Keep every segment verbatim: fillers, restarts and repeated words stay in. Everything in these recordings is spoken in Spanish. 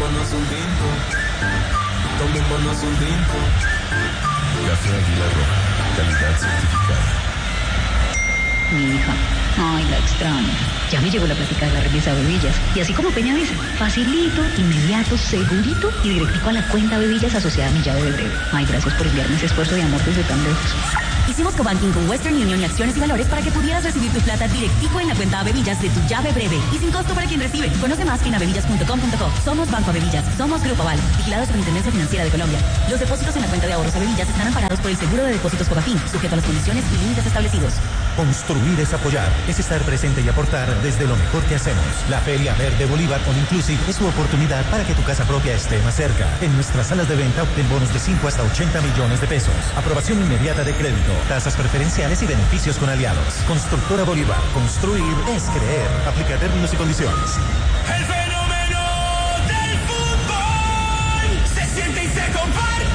Tomémonos un tinto, tomémonos un tinto. Café Águila Roja, calidad certificada. Mi hija, ay, la extraño. Ya me llegó la plática de la remesa Bebillas. Y así como Peña dice, facilito, inmediato, segurito y directico a la cuenta Bebillas asociada a mi llave de breve. Ay, gracias por enviarme ese esfuerzo de amor desde tan lejos. Hicimos cobanking con Western Union y Acciones y Valores para que pudieras recibir tu plata directico en la cuenta Bebillas de tu llave breve y sin costo para quien recibe. Conoce más en abebillas punto com punto co. Somos Banco Bebillas, somos Grupo Aval, vigilados por Intendencia Financiera de Colombia. Los depósitos en la cuenta de ahorros Bebillas están amparados por el seguro de depósitos Fogafín, sujeto a las condiciones y límites establecidos. Construir es apoyar, es estar presente y aportar desde lo mejor que hacemos. La Feria Verde Bolívar All Inclusive es su oportunidad para que tu casa propia esté más cerca. En nuestras salas de venta obtén bonos de cinco hasta ochenta millones de pesos. Aprobación inmediata de crédito, tasas preferenciales y beneficios con aliados. Constructora Bolívar, construir es creer. Aplica términos y condiciones. El fenómeno del fútbol se siente y se comparte.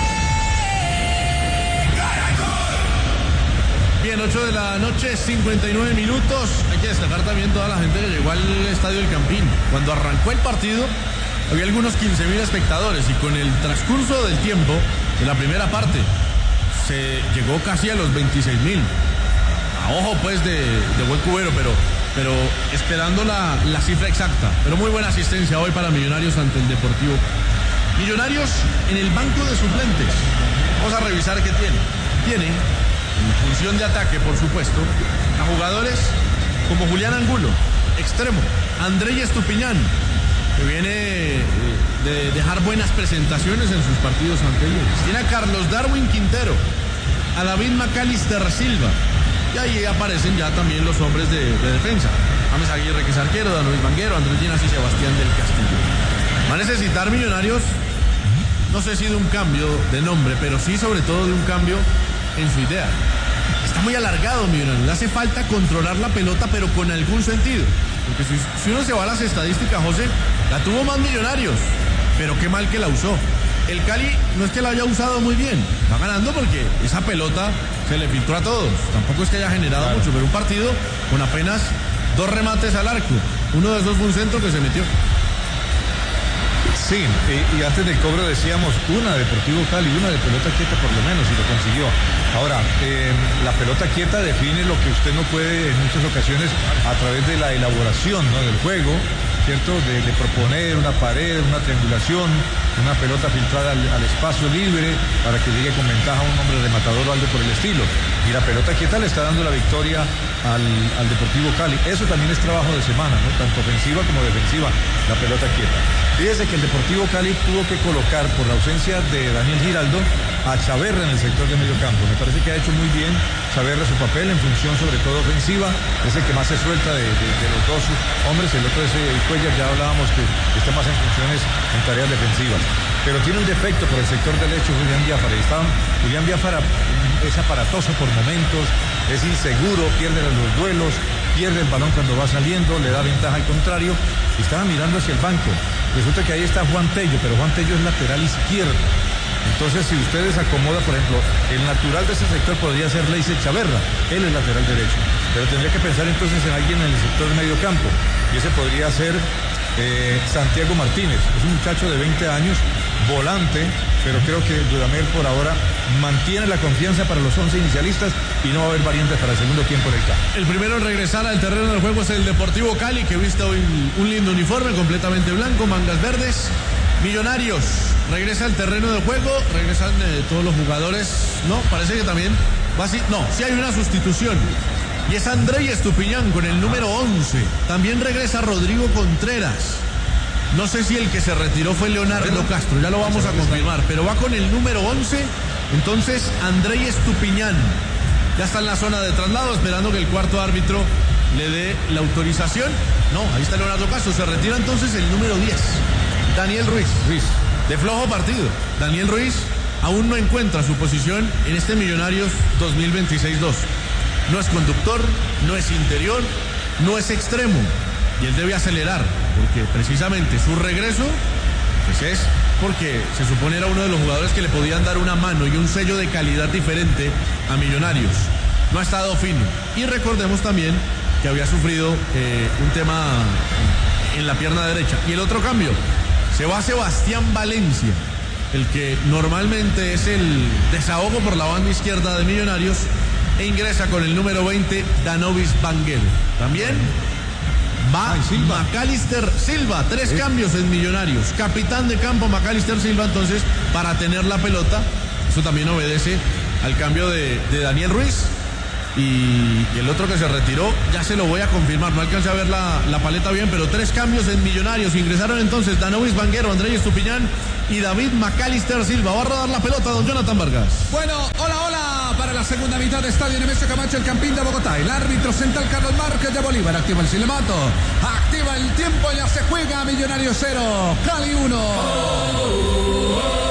Bien, ocho de la noche, cincuenta y nueve minutos. Hay que destacar también toda la gente que llegó al estadio El Campín. Cuando arrancó el partido, había algunos quince mil espectadores y con el transcurso del tiempo de la primera parte se llegó casi a los veintiséis mil. A ojo pues de, de buen cubero, pero, pero esperando la, la cifra exacta. Pero muy buena asistencia hoy para Millonarios ante el Deportivo. Millonarios en el banco de suplentes. Vamos a revisar qué tiene. Tiene, en función de ataque por supuesto, a jugadores como Julián Angulo, extremo, Andrés Estupiñán, que viene de dejar buenas presentaciones en sus partidos anteriores. Tiene a Carlos Darwin Quintero, a David Macalister Silva, y ahí aparecen ya también los hombres de, de defensa. James Aguirre, que es arquero, Dan Luis Vanguero, Andrés Llenas y Sebastián del Castillo. Va a necesitar Millonarios, no sé si de un cambio de nombre, pero sí sobre todo de un cambio en su idea. Está muy alargado Millonarios, le hace falta controlar la pelota pero con algún sentido. Porque si, si uno se va a las estadísticas, José, la tuvo más Millonarios, pero qué mal que la usó. El Cali no es que la haya usado muy bien, va ganando porque esa pelota se le filtró a todos. Tampoco es que haya generado claro. mucho, pero un partido con apenas dos remates al arco. Uno de esos fue un centro que se metió. Sí, y, y antes del cobro decíamos una de Deportivo Cali, una de pelota quieta por lo menos, y lo consiguió. Ahora, eh, la pelota quieta define lo que usted no puede en muchas ocasiones a través de la elaboración, ¿no?, del juego, ¿cierto? De, de proponer una pared, una triangulación, una pelota filtrada al, al espacio libre para que llegue con ventaja un hombre rematador o algo por el estilo. Y la pelota quieta le está dando la victoria al, al Deportivo Cali. Eso también es trabajo de semana, ¿no? Tanto ofensiva como defensiva, la pelota quieta. Fíjese que el Deportivo Cali tuvo que colocar, por la ausencia de Daniel Giraldo, a Chaverra en el sector de medio campo. Me parece que ha hecho muy bien Chaverra su papel en función sobre todo ofensiva. Es el que más se suelta de, de, de los dos hombres. El otro es el Cuellar, ya hablábamos que está más en funciones en tareas defensivas. Pero tiene un defecto por el sector derecho Julián Biafara. Y está, Julián Biafara es aparatoso por momentos, es inseguro, pierde los duelos, pierde el balón cuando va saliendo, le da ventaja al contrario. Y estaba mirando hacia el banco. Resulta que ahí está Juan Tello, pero Juan Tello es lateral izquierdo. Entonces, si ustedes acomodan, por ejemplo, el natural de ese sector podría ser Leice Chaverra, él es lateral derecho. Pero tendría que pensar entonces en alguien en el sector de medio campo. Y ese podría ser eh, Santiago Martínez. Es un muchacho de veinte años, volante, pero creo que Dudamel por ahora mantiene la confianza para los once inicialistas y no va a haber variantes para el segundo tiempo del campo. El primero en regresar al terreno del juego es el Deportivo Cali, que viste hoy un lindo uniforme completamente blanco, mangas verdes. Millonarios regresa al terreno de juego, regresan eh, todos los jugadores. No, parece que también va así. No, sí hay una sustitución y es Andrés Estupiñán con el número once. También regresa Rodrigo Contreras. No sé si el que se retiró fue Leonardo Castro, ya lo vamos a confirmar, pero va con el número once. Entonces Andrés Estupiñán ya está en la zona de traslado esperando que el cuarto árbitro le dé la autorización. No, ahí está Leonardo Castro. Se retira entonces el número diez, Daniel Ruiz. Ruiz. De flojo partido. Daniel Ruiz aún no encuentra su posición en este Millonarios dos mil veintiséis dos. No es conductor, no es interior, no es extremo. Y él debe acelerar, porque precisamente su regreso pues es porque se supone era uno de los jugadores que le podían dar una mano y un sello de calidad diferente a Millonarios. No ha estado fino. Y recordemos también que había sufrido eh, un tema en la pierna derecha. Y el otro cambio, Se va Sebastián Valencia, el que normalmente es el desahogo por la banda izquierda de Millonarios, e ingresa con el número veinte, Danovis Vanguero. También va Ay, Silva. Macalister Silva, tres ¿Eh? cambios en Millonarios. Capitán de campo Macalister Silva, entonces, para tener la pelota. Eso también obedece al cambio de, de Daniel Ruiz. Y, y el otro que se retiró, ya se lo voy a confirmar, no alcancé a ver la, la paleta bien, pero tres cambios en Millonarios. Ingresaron entonces Danovis Vanguero, Andrés Estupiñán y David Macalister Silva. Va a rodar la pelota don Jonathan Vargas. Bueno, hola, hola, para la segunda mitad de Estadio Nemesio Camacho, el Campín de Bogotá. El árbitro central Carlos Márquez de Bolívar activa el silbato, activa el tiempo, ya se juega. Millonarios cero, Cali uno. Oh, oh, oh.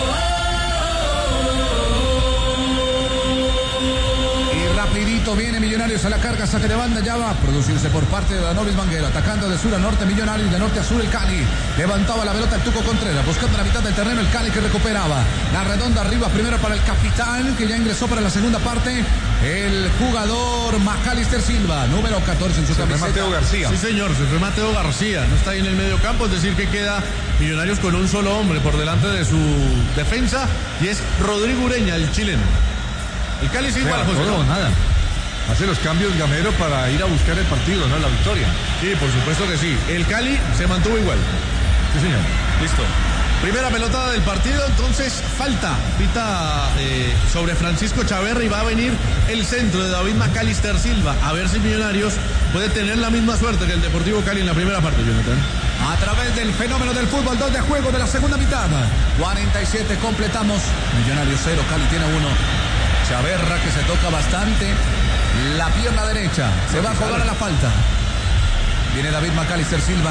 Rapidito viene Millonarios a la carga, saque de banda, ya va a producirse por parte de Danovis Vanguero, atacando de sur a norte Millonarios, de norte a sur el Cali, levantaba la pelota el Tuco Contreras, buscando la mitad del terreno el Cali que recuperaba, la redonda arriba primero para el capitán que ya ingresó para la segunda parte, el jugador Macalister Silva, número catorce en su se camiseta. Fue Mateo García. Sí señor, se fue Mateo García, no está ahí en el medio campo, es decir que queda Millonarios con un solo hombre por delante de su defensa y es Rodrigo Ureña, el chileno. El Cali sí igual, José. No, nada. Hace los cambios Gamero para ir a buscar el partido, ¿no? La victoria. Sí, por supuesto que sí. El Cali se mantuvo igual. Sí, señor. Listo. Primera pelotada del partido, entonces falta. Pita eh, sobre Francisco Chaverra y va a venir el centro de David Macalister Silva. A ver si Millonarios puede tener la misma suerte que el Deportivo Cali en la primera parte, Jonathan. A través del fenómeno del fútbol, dos de juego de la segunda mitad. cuarenta y siete completamos. Millonarios cero, Cali tiene uno. Chaverra que se toca bastante la pierna derecha, se va a jugar a la falta. Viene David Macalister Silva.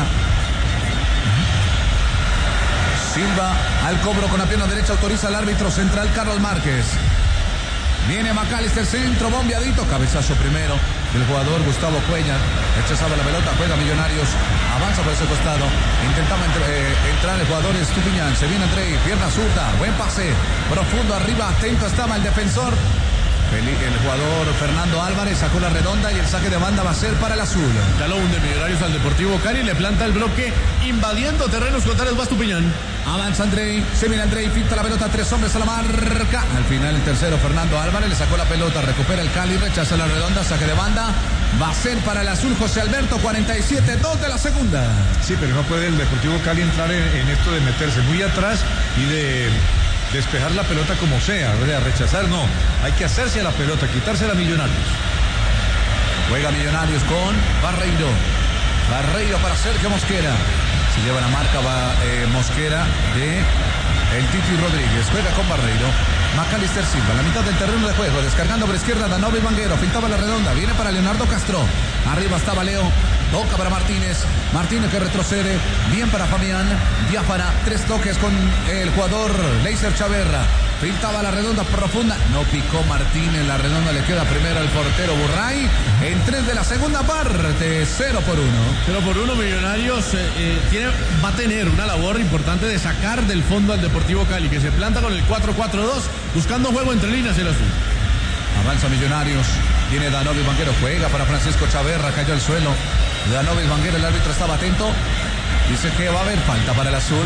Silva al cobro con la pierna derecha, autoriza el árbitro central Carlos Márquez. Viene Macalister, centro, bombeadito, cabezazo primero del jugador Gustavo Cuellar. Rechazaba la pelota, juega Millonarios, avanza por ese costado, intentaba entre, eh, entrar el jugador Estupiñán, se viene Andrei, pierna zurda, buen pase, profundo arriba, atento estaba el defensor. El jugador Fernando Álvarez sacó la redonda y el saque de banda va a ser para el azul. Ya lo hunde Millonarios al Deportivo Cali, le planta el bloque, invadiendo terrenos contrarios, va Estupiñán. Avanza Andrei, se viene Andrei, finta la pelota, tres hombres a la marca. Al final el tercero, Fernando Álvarez, le sacó la pelota, recupera el Cali, rechaza la redonda, saque de banda. Va a ser para el azul José Alberto, cuarenta y siete dos de la segunda. Sí, pero no puede el Deportivo Cali entrar en, en esto de meterse muy atrás y de despejar la pelota como sea, ¿verdad? Rechazar no, hay que hacerse a la pelota, quitársela a Millonarios. Juega Millonarios con Barreiro. Barreiro para Sergio Mosquera. Se lleva la marca va, eh, Mosquera de el Titi Rodríguez. Juega con Barreiro. Macalister Silva, la mitad del terreno de juego, descargando por izquierda Danovis Vanguero, pintaba la redonda, viene para Leonardo Castro, arriba estaba Leo, toca para Martínez, Martínez que retrocede, bien para Fabián, ya para tres toques con el jugador Leiser Chaverra, pintaba la redonda profunda, no picó Martínez, la redonda le queda primero al portero Burray, en tres de la segunda parte, cero por uno. Cero por uno, Millonarios eh, eh, tiene, va a tener una labor importante de sacar del fondo al Deportivo Cali, que se planta con el cuatro cuatro dos, buscando juego entre líneas el azul. Avanza Millonarios, viene Danovis Vanguero, juega para Francisco Chaverra, cayó al suelo. Danovis Vanguero, el árbitro estaba atento, dice que va a haber falta para el azul.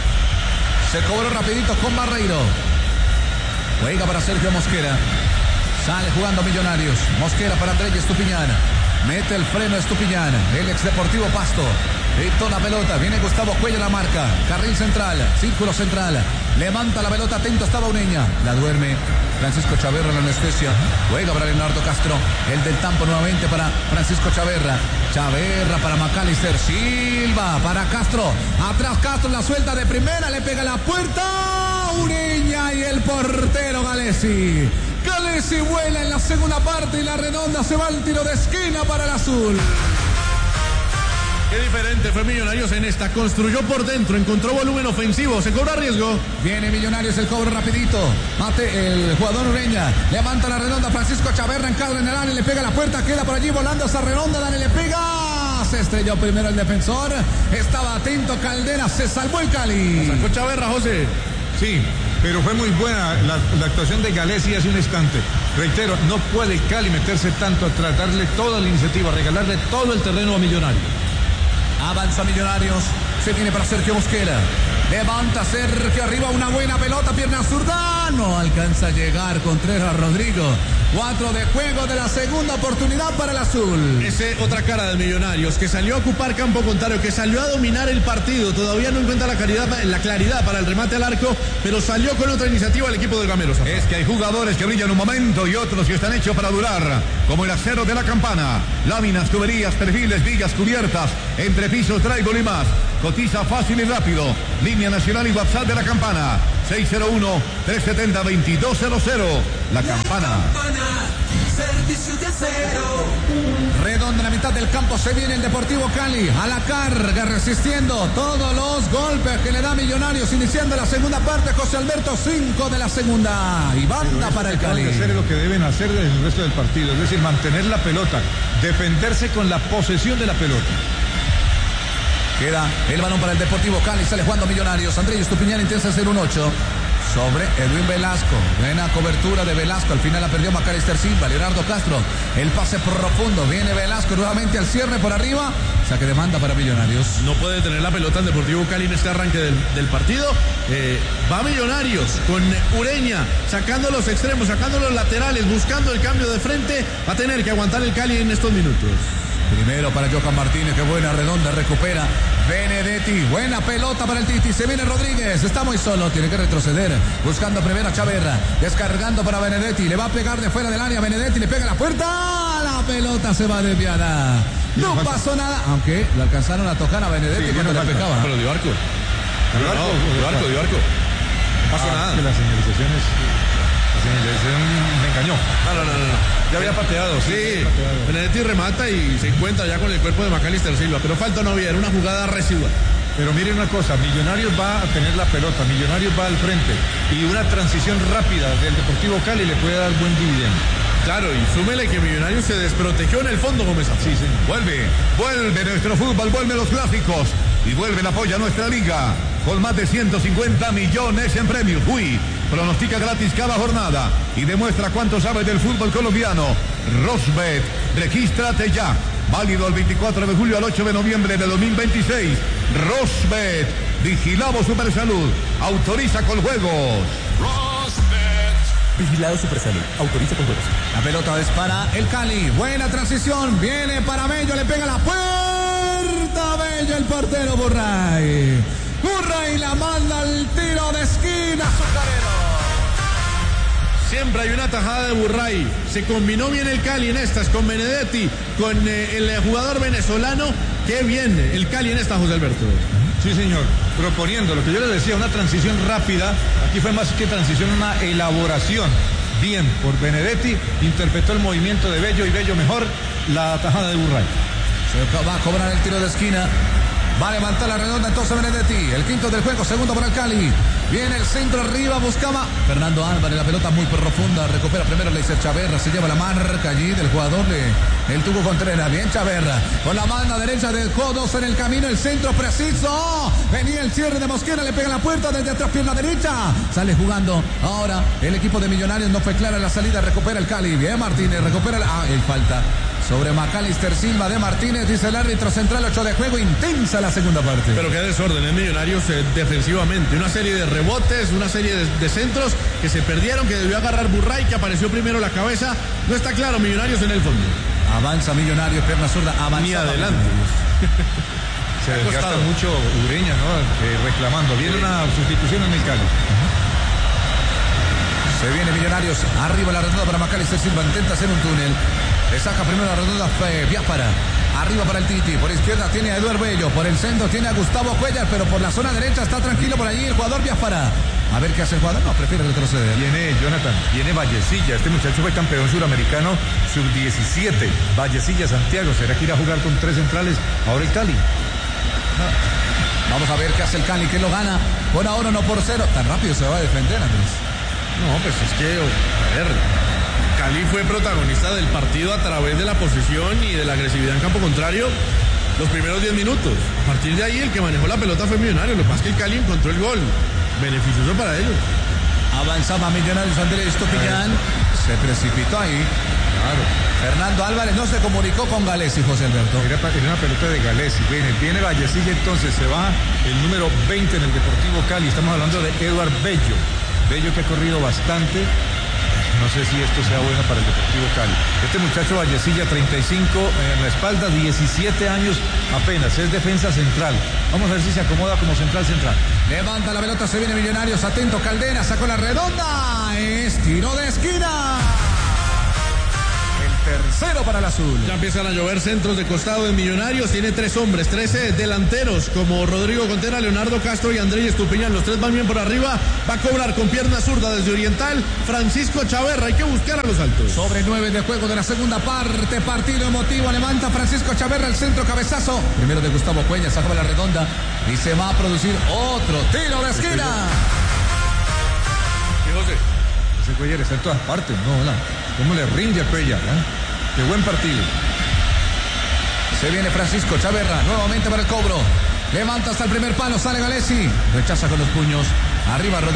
Se cobró rapidito con Barreiro. Juega para Sergio Mosquera. Sale jugando Millonarios. Mosquera para Andrés Estupiñán. Mete el freno Estupiñán, el ex Deportivo Pasto. Dictó la pelota, viene Gustavo Cuellar la marca. Carril central, círculo central. Levanta la pelota, atento estaba Ureña. La duerme Francisco Chaverra en la anestesia. Juega para Leonardo Castro. El del Tampo nuevamente para Francisco Chaverra. Chaverra para Macalister Silva. Para Castro. Atrás Castro la suelta de primera. Le pega la puerta. Ureña y el portero Galesi. Galesi vuela en la segunda parte y la redonda se va al tiro de esquina para el azul. Qué diferente fue Millonarios en esta. Construyó por dentro, encontró volumen ofensivo, se cobra riesgo. Viene Millonarios, el cobro rapidito. Mate el jugador Ureña. Levanta la redonda, Francisco Chaverra encadra en el área, le pega la puerta, queda por allí volando esa redonda, Dani le pega. Se estrelló primero el defensor. Estaba atento Caldera, se salvó el Cali. La sacó Chaverra, José. Sí, pero fue muy buena la, la actuación de Galesi hace un instante. Reitero, no puede Cali meterse tanto a tratarle toda la iniciativa, regalarle todo el terreno a Millonarios. Avanza Millonarios, se viene para Sergio Mosquera. Levanta Sergio arriba, una buena pelota, pierna zurda. No alcanza a llegar Contreras Rodrigo. Cuatro de juego de la segunda oportunidad para el azul. Ese otra cara de Millonarios, que salió a ocupar campo contrario, que salió a dominar el partido. Todavía no encuentra la claridad, la claridad para el remate al arco, pero salió con otra iniciativa el equipo del Gamero. Es que hay jugadores que brillan un momento y otros que están hechos para durar, como el acero de la Campana. Láminas, tuberías, perfiles, vigas, cubiertas, entrepisos, drywall y más. Cotiza fácil y rápido. Línea nacional y WhatsApp de la Campana. seis cero uno, tres siete cero, dos dos cero cero. La Campana. Servicio de acero. Redonda en la mitad del campo, se viene el Deportivo Cali a la carga, resistiendo todos los golpes que le da Millonarios, iniciando la segunda parte. José Alberto, cinco de la segunda y banda para el Cali. Hacer lo que deben hacer desde el resto del partido, es decir, mantener la pelota, defenderse con la posesión de la pelota. Queda el balón para el Deportivo Cali, sale jugando Millonarios. Andrés Estupiñán intenta hacer un ocho sobre Edwin Velasco. Buena cobertura de Velasco, al final la perdió Macalister Silva. Leonardo Castro, el pase profundo, viene Velasco nuevamente al cierre por arriba. Saque de banda para Millonarios. No puede tener la pelota el Deportivo Cali en este arranque del, del partido. Eh, va Millonarios con Ureña, sacando los extremos, sacando los laterales, buscando el cambio de frente. Va a tener que aguantar el Cali en estos minutos. Primero para Johan Martínez, que buena redonda, recupera Benedetti, buena pelota para el Titi, se viene Rodríguez, está muy solo, tiene que retroceder, buscando primero a Chaverra, descargando para Benedetti, le va a pegar de fuera del área, Benedetti le pega a la puerta, la pelota se va desviada, no pasó nada, aunque lo alcanzaron a tocar a Benedetti sí, cuando le pegaba. Pero dio arco, dio arco, dio arco, dio arco, no pasó ah, nada. Que las señalizaciones, la señalización me engañó. No, no, no, no. Ya había pateado, sí. Sí, Benedetti remata y se encuentra ya con el cuerpo de Macalister Silva, pero falta no había, era una jugada residual. Pero miren una cosa, Millonarios va a tener la pelota, Millonarios va al frente y una transición rápida del Deportivo Cali le puede dar buen dividendo. Claro, y súmele que Millonarios se desprotegió en el fondo, Gómez. Sí, sí. Vuelve, vuelve nuestro fútbol, vuelve los clásicos y vuelve el apoyo a nuestra liga con más de ciento cincuenta millones en premios. Uy, pronostica gratis cada jornada y demuestra cuánto sabes del fútbol colombiano. Rosbet, regístrate ya. Válido el veinticuatro de julio al ocho de noviembre de dos mil veintiséis. Rosbet, vigilado Supersalud, autoriza con juegos. Vigilado Supersalud, autoriza con juegos. La pelota es para el Cali, buena transición, viene para Bello, le pega la puerta, Bello, el portero Burray. Burray la manda al tiro de esquina, azucarero. Siempre hay una tajada de Burray. Se combinó bien el Cali en estas con Benedetti, con eh, el jugador venezolano. Qué bien el Cali en esta, José Alberto. Sí, señor, proponiendo lo que yo les decía, una transición rápida. Aquí fue más que transición, una elaboración. Bien, por Benedetti, interpretó el movimiento de Bello y Bello mejor la tajada de Burray. Se va a cobrar el tiro de esquina. Va a levantar la redonda entonces Benedetti. El quinto del juego, segundo para el Cali. Viene el centro arriba, buscaba Fernando Álvarez, la pelota muy profunda. Recupera primero Leiser Chaverra, se lleva la marca allí del jugador de el Tubo Contreras. Bien Chaverra, con la mano derecha dejó dos en el camino, el centro preciso. Venía el cierre de Mosquera, le pega la puerta desde atrás, pierna derecha. Sale jugando ahora el equipo de Millonarios, no fue clara la salida, recupera el Cali. Bien Martínez, recupera la... Ah, el falta sobre Macalister Silva de Martínez, dice el árbitro central. Ocho de juego, intensa la segunda parte. Pero qué desorden en Millonarios eh, defensivamente. Una serie de rebotes, una serie de, de centros que se perdieron, que debió agarrar Burray, que apareció primero la cabeza. No está claro Millonarios en el fondo. Avanza Millonarios, pierna zurda, avanza. Ni adelante. Se desgasta mucho Ureña, ¿no? Eh, reclamando. Viene una sustitución en el Cali. Se viene Millonarios, arriba la redonda para Macalister Silva, intenta hacer un túnel. Le saca primero la redonda eh, Biafara. Arriba para el Titi, por izquierda tiene a Eduardo Bello, por el centro tiene a Gustavo Cuellar, pero por la zona derecha está tranquilo por allí el jugador Biafara. A ver qué hace el jugador, no, prefiere retroceder. Viene Jonathan, viene Vallecilla, este muchacho fue campeón suramericano sub diecisiete. Vallecilla, Santiago, ¿será que irá a jugar con tres centrales? Ahora el Cali. Vamos a ver qué hace el Cali, que lo gana por ahora uno por cero. Tan rápido se va a defender, Andrés. No, pues es que, a ver, Cali fue protagonista del partido a través de la posesión y de la agresividad en campo contrario los primeros diez minutos. A partir de ahí el que manejó la pelota fue Millonario. Lo que pasa es que el Cali encontró el gol, beneficioso para ellos. Avanzaba Millonarios, Andrés Estupiñán. Se precipitó ahí. Claro. Fernando Álvarez no se comunicó con Galesi, José Alberto. Era, era una pelota de Galesi. Viene, viene Vallecilla, entonces se va el número veinte en el Deportivo Cali. Estamos hablando de Eduard Bello. Bello que ha corrido bastante. No sé si esto sea bueno para el Deportivo Cali. Este muchacho Vallecilla, treinta y cinco en la espalda, diecisiete años apenas. Es defensa central. Vamos a ver si se acomoda como central central. Levanta la pelota, se viene Millonarios. Atento Caldera, sacó la redonda. Es tiro de esquina. Tercero para el azul. Ya empiezan a llover centros de costado de Millonarios. Tiene tres hombres, trece delanteros como Rodrigo Contera, Leonardo Castro y Andrés Estupiñán. Los tres van bien por arriba. Va a cobrar con pierna zurda desde Oriental Francisco Chaverra. Hay que buscar a los altos. Sobre nueve de juego de la segunda parte. Partido emotivo. Levanta Francisco Chaverra el centro, cabezazo. Primero de Gustavo Cuellar, sacó la redonda y se va a producir otro tiro de esquina. ¿Qué, José? Ese Cuellar está en todas partes, ¿no? ¿Verdad? ¿Cómo le rinde a Cuellar? ¿eh? Qué buen partido. Se viene Francisco Chaverra nuevamente para el cobro. Levanta hasta el primer palo, sale Galesi. Rechaza con los puños. Arriba Rodríguez.